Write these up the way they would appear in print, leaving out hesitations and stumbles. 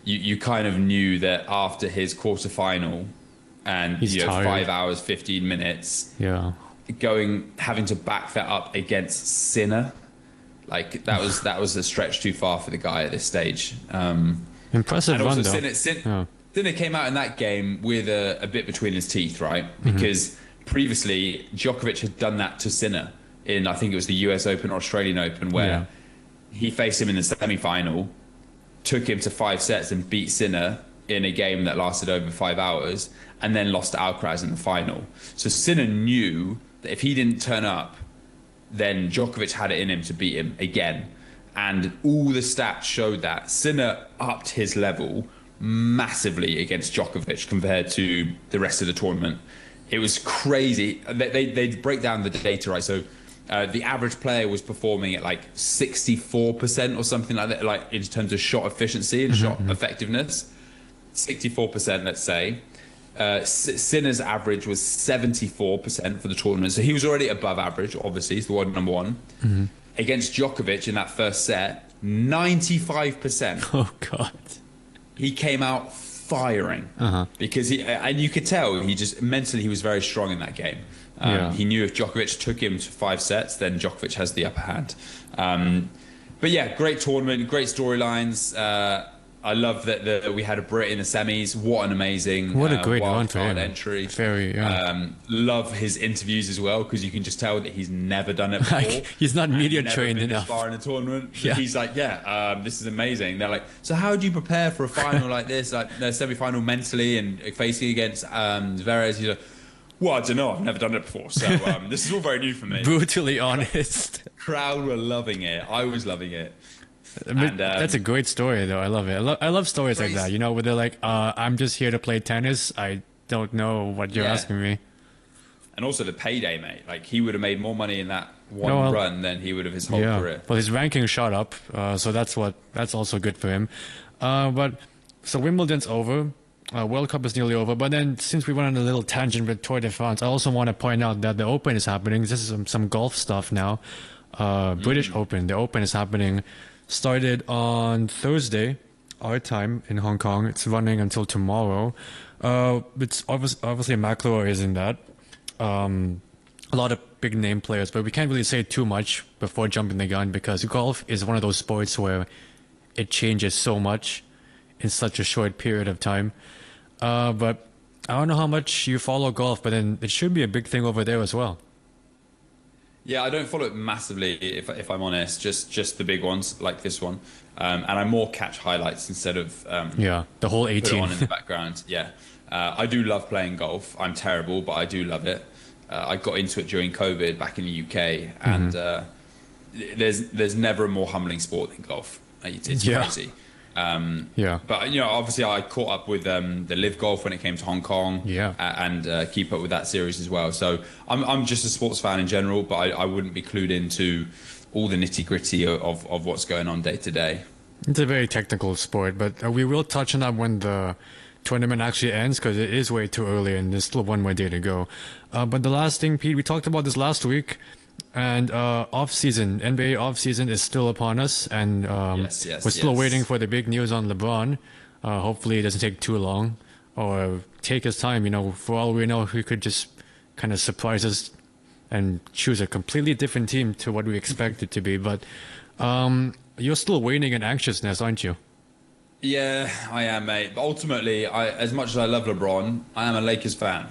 you kind of knew that after his quarterfinal and He's tired. 5 hours 15 minutes, Yeah. having to back that up against Sinner, like that was a stretch too far for the guy at this stage. Impressive And also, run though. Yeah. Sinner came out in that game with a bit between his teeth, right? Because previously Djokovic had done that to Sinner in, I think it was the US Open or Australian Open, where Yeah. he faced him in the semi-final, took him to 5 sets and beat Sinner in a game that lasted over 5 hours, and then lost to Alcaraz in the final. So Sinner knew that if he didn't turn up, then Djokovic had it in him to beat him again. And all the stats showed that Sinner upped his level massively against Djokovic compared to the rest of the tournament. It was crazy. They break down the data, right? So the average player was performing at like 64% or something like that, like in terms of shot efficiency and shot effectiveness. 64%, let's say. Sinner's average was 74% for the tournament. So he was already above average, obviously. He's the world number one. Against Djokovic in that first set, 95%. Oh God. He came out firing because and you could tell he just mentally he was very strong in that game. He knew if Djokovic took him to 5 sets, then Djokovic has the upper hand. But yeah, great tournament, great storylines. I love that we had a Brit in the semis. What an amazing What a great wild run for card him. entry. Very, yeah. Love his interviews as well, because you can just tell that he's never done it before. Like, he's not media Never trained been enough. this far in a tournament. Yeah. He's like, this is amazing. They're like, so how do you prepare for a final like this, like the semi-final mentally and facing against Zverev? He's like, well, I don't know. I've never done it before, so this is all very new for me. Brutally honest. Crowd were loving it. I was loving it. But that's a great story, though. I love it. I love stories like that, where they're like, I'm just here to play tennis. I don't know what you're asking me. And also the payday, mate. Like, he would have made more money in that one run than he would have his whole career. Well, his ranking shot up, so that's also good for him. So Wimbledon's over. World Cup is nearly over. But then, since we went on a little tangent with Tour de France, I also want to point out that the Open is happening. This is some golf stuff now. British Open. The Open is happening. Started on Thursday, our time in Hong Kong. It's running until tomorrow. It's obviously McIlroy is in that. A lot of big name players, but we can't really say too much before jumping the gun, because golf is one of those sports where it changes so much in such a short period of time. But I don't know how much you follow golf, but then it should be a big thing over there as well. Yeah, I don't follow it massively, if I'm honest. Just the big ones like this one, and I more catch highlights instead of the whole 18 put it on in the background. Yeah, I do love playing golf. I'm terrible, but I do love it. I got into it during COVID back in the UK, and there's never a more humbling sport than golf. It's crazy. But obviously I caught up with the Live Golf when it came to Hong Kong, and keep up with that series as well. So I'm just a sports fan in general, but I wouldn't be clued into all the nitty gritty of what's going on day to day. It's a very technical sport, but we will touch on that when the tournament actually ends, because it is way too early and there's still one more day to go. But the last thing, Pete, we talked about this last week. And NBA off-season is still upon us, and we're still waiting for the big news on LeBron. Hopefully it doesn't take too long, or take his time. For all we know, he could just kind of surprise us and choose a completely different team to what we expect it to be. But you're still waiting in anxiousness, aren't you? Yeah, I am, mate. But ultimately, as much as I love LeBron, I am a Lakers fan.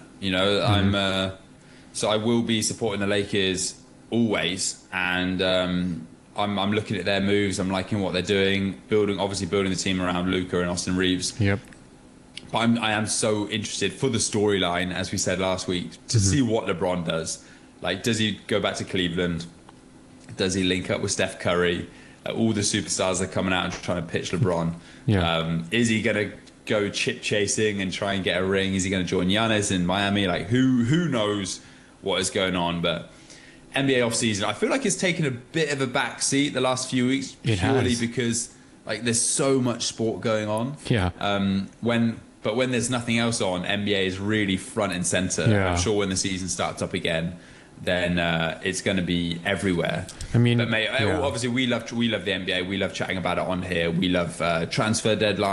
So I will be supporting the Lakers always, and I'm looking at their moves. I'm liking what they're doing, building the team around Luka and Austin Reeves. Yep. But I am so interested for the storyline, as we said last week, to see what LeBron does. Like, does he go back to Cleveland? Does he link up with Steph Curry? All the superstars are coming out and trying to pitch LeBron. Is he going to go chip chasing and try and get a ring? Is he going to join Giannis in Miami? Like, who knows what is going on? But NBA offseason, I feel like it's taken a bit of a back seat the last few weeks, purely because there's so much sport going on. When there's nothing else on, NBA is really front and center. I'm sure when the season starts up again, then it's going to be everywhere. I mean, but mate, obviously we love the NBA. We love chatting about it on here. We love transfer deadline.